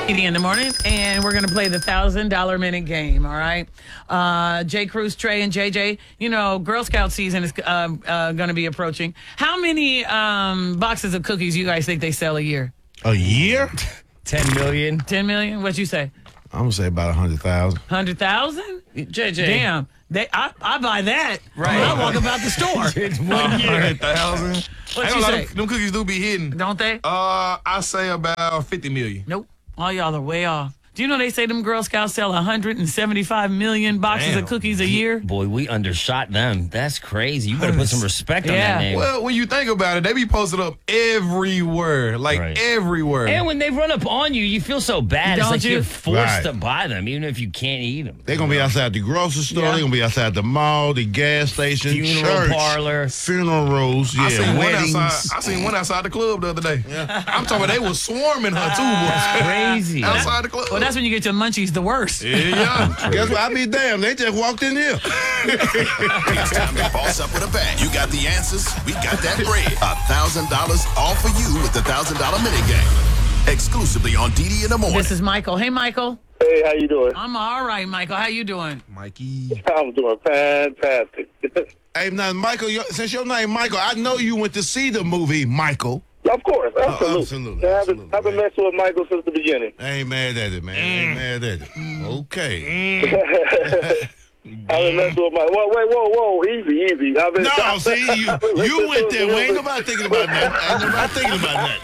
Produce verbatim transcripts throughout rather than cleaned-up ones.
eighty in the morning, and we're going to play the one thousand dollar minute game, all right? Uh, J. Cruz, Trey, and J J, you know, Girl Scout season is uh, uh, going to be approaching. How many um, boxes of cookies you guys think they sell a year? A year? ten million. ten million? What'd you say? I'm going to say about one hundred thousand. one hundred thousand? J J. Damn. They, I, I buy that. Right. I walk about the store. It's one year. one hundred thousand. What you say? Them, them cookies do be hidden. Don't they? Uh, I say about fifty million. Nope. All y'all are way off. Do you know they say them Girl Scouts sell one hundred seventy-five million boxes Damn. of cookies a year? Boy, we undershot them. That's crazy. You better put some respect on Yeah. that name. Well, when you think about it, they be posted up everywhere, like Right. everywhere. And when they run up on you, you feel so bad. Don't it's like you? you're forced Right. to buy them, even if you can't eat them. They're going to be outside the grocery store. Yeah. They're going to be outside the mall, the gas station, Funeral church, parlor. funerals, I yeah, seen weddings. one outside. I seen one outside the club the other day. I'm talking about they was swarming her too, boy. Crazy. outside the club. Well, that's when you get your munchies the worst. yeah, yeah. Guess what? I be damned. They just walked in here. It's time to boss up with a bang. You got the answers. We got that bread. A thousand dollars all for you with the thousand dollar minute game. Exclusively on D D in the morning. This is Michael. Hey, Michael. Hey, how you doing? I'm all right, Michael. How you doing? Mikey. I'm doing fantastic. Hey, now, Michael, your, since your name Michael, I know you went to see the movie Michael. Of course, absolutely. Oh, absolutely, I've absolutely, been, I've been man. messing with Michael since the beginning. I ain't mad at it, man. I ain't mad at it. Okay. I've been messing with Michael. Whoa, wait, whoa, whoa, easy, easy. I've been, No, see, you, you went there. We ain't Listen, nobody thinking about that. Ain't nobody thinking about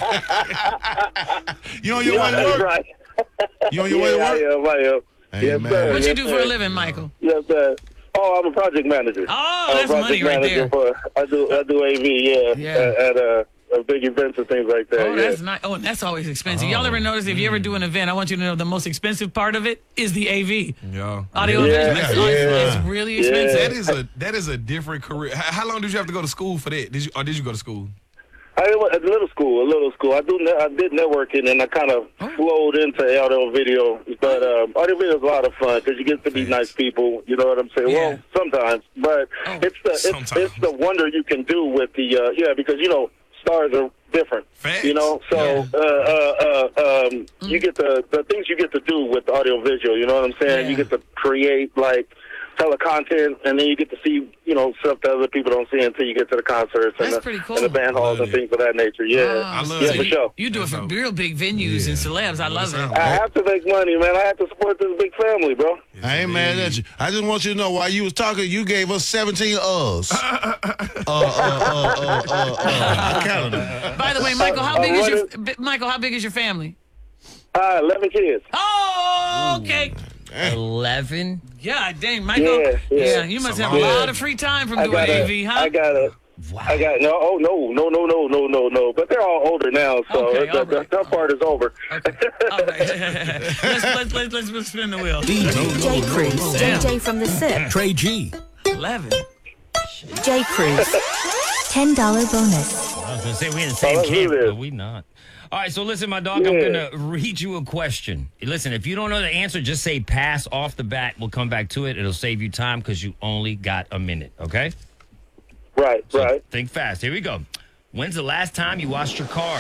that. You on your Yeah, way to that's work? right. You on your way to Yeah, work? I am, I am. Hey, yes, man. sir. What yes, you do for sir. a living, Michael? Yes, sir. Oh, I'm a project manager. Oh, I'm a that's project money right manager there. For, I do, I do A V, yeah, Yeah. at, at uh, uh, big events and things like that. Oh, yeah. that's nice. Oh, and that's always expensive. Y'all ever notice if you ever do an event, I want you to know the most expensive part of it is the A V. Yeah. Audio Yeah, and visual. yeah. It's, it's really expensive. That is a that is a different career. How, how long did you have to go to school for that? Did you or did you go to school? I went at little school, a little school. I do. Ne- I did networking, and I kind of flowed into audio video. But um, audio video is a lot of fun because you get to meet nice people. You know what I'm saying? Yeah. Well, sometimes, but Oh, it's the it's, sometimes. it's the wonder you can do with the uh, yeah because you know stars are different. Facts. You know, so uh, uh, uh, um, you get the the things you get to do with audio visual. You know what I'm saying? Yeah. You get to create like. Telecontent, and then you get to see, you know, stuff that other people don't see until you get to the concerts and That's the, pretty cool. and the band halls Love and it. things of that nature. Yeah, Oh, I love yeah, it. for sure. You do it for That's real big venues and celebs. I love it. I have to make money, man. I have to support this big family, bro. I ain't mad at you. I just want you to know while you was talking, you gave us seventeen uhs. uh, uh, uh, uh, uh, uh. I counted them. By the way, Michael, how Uh, big is what your is- bi- Michael? How big is your family? Uh, eleven kids. Oh, okay. eleven? Yeah, dang, Michael. Yeah, yeah. you must Some have a Yeah. lot of free time from I doing got A a, V, huh? I got a, Wow. I got no. Oh no, no, no, no, no, no, no. But they're all older now, so Okay, the, all the right. tough part is over. Okay. All right. let's, let's, let's, let's, let's spin the wheel. D J Cruz, Damn. J J from the S I P, Trey G. eleven. J Cruz, ten dollar bonus. I was going to say we in the same let's do camp, this. but we not. All right, so listen, my dog, I'm Yeah. going to read you a question. Listen, if you don't know the answer, just say pass off the bat. We'll come back to it. It'll save you time because you only got a minute, okay? Right, So right. think fast. Here we go. When's the last time you washed your car?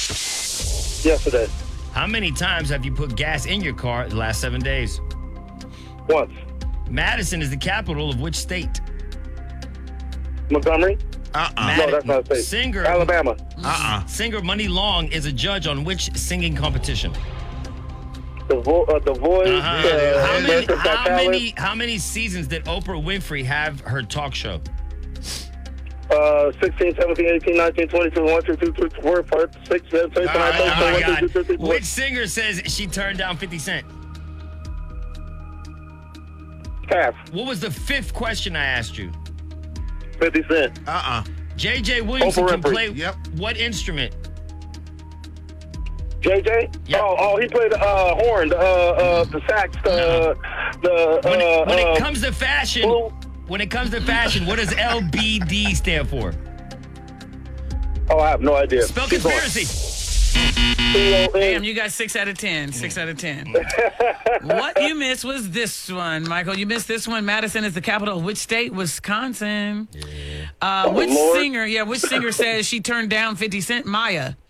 Yesterday, How many times have you put gas in your car the last seven days? once. Madison is the capital of which state? Montgomery. Uh-uh. No, that's not safe. Singer, Alabama. Uh-uh. singer Money Long is a judge on which singing competition? The vo- uh, the voice. Uh-huh. Uh, how, many, America's Got how, Talent. many, how many seasons did Oprah Winfrey have her talk show? Uh, sixteen, seventeen, eighteen, nineteen, twenty, twenty-one, twenty-two, twenty-four, twenty-six, twenty-seven, Oh my twenty-eight, God. twenty-nine, thirty, Which singer says she turned down fifty Cent? Pass. What was the fifth question I asked you? fifty Cent. Uh-uh. J J Williamson Oprah can Winfrey. play Yep. what instrument? J J? Yep. Oh, oh, he played the uh, horn, the, uh, uh, the sax, the, the, When, uh, it, when uh, it comes to fashion, blue. when it comes to fashion, what does L B D stand for? oh, I have no idea. Spell Keep going. conspiracy. C O N. Damn, you got six out of ten. Six out of ten. What you missed was this one, Michael. You missed this one. Madison is the capital of which state? Wisconsin. Uh, which Lord. singer? Yeah, which singer says she turned down fifty Cent? Maya.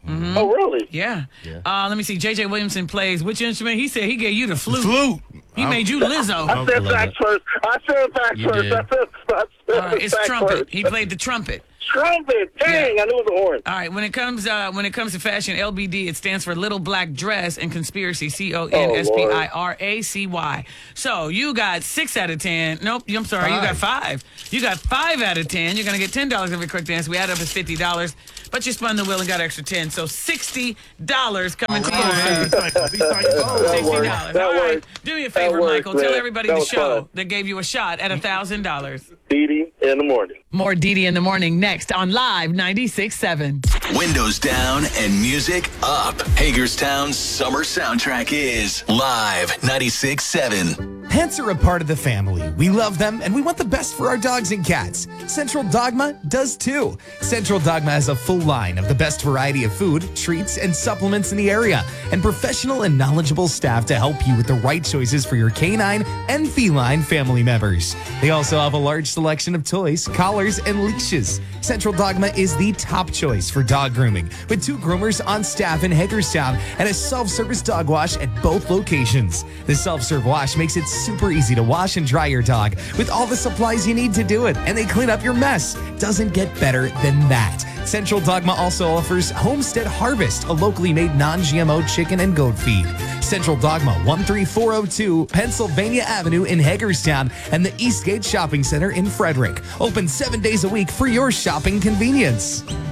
Mm-hmm. Oh, really? Yeah. Uh, let me see. J J Williamson plays which instrument? He said he gave you the flute. Flute. He I'm- made you Lizzo. I said sax first. I said sax You first. did. I said, I said All right, it's sax trumpet. first. He played the trumpet. Trumpet. Dang, I knew it was a horn. All right, when it comes uh, when it comes to fashion, L B D, it stands for Little Black Dress, and conspiracy, C O N S P I R A C Y. So you got six out of ten. Nope, I'm sorry, you got five. You got five out of ten. You're gonna get ten dollars every quick dance. We add up as fifty dollars, but you spun the wheel and got extra ten, so sixty dollars coming to you. That Sixty dollars. works. That All right, works. do me a favor, That works, Michael. Tell man. everybody That the was show fun. that gave you a shot at a thousand dollars. Dee Dee in the morning. More D D in the morning next on Live ninety-six point seven. Windows down and music up. Hagerstown's summer soundtrack is Live ninety-six point seven. Pets are a part of the family. We love them and we want the best for our dogs and cats. Central Dogma does too. Central Dogma has a full line of the best variety of food, treats, and supplements in the area, and professional and knowledgeable staff to help you with the right choices for your canine and feline family members. They also have a large selection of toys, collars, and leashes. Central Dogma is the top choice for dog grooming, with two groomers on staff in Hagerstown and a self-service dog wash at both locations. The self-serve wash makes it super easy to wash and dry your dog with all the supplies you need to do it, and they clean up your mess. Doesn't get better than that. Central Dogma also offers Homestead Harvest, a locally made non-G M O chicken and goat feed. Central Dogma, one three four oh two Pennsylvania Avenue in Hagerstown, and the Eastgate Shopping Center in Frederick. Open seven days a week for your shopping convenience.